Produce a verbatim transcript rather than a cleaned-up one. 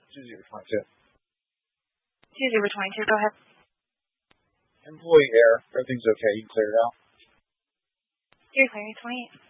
two zero two two. two zero two two, go ahead. Employee error. Everything's okay. You can clear it out. You're clearing twenty-eight.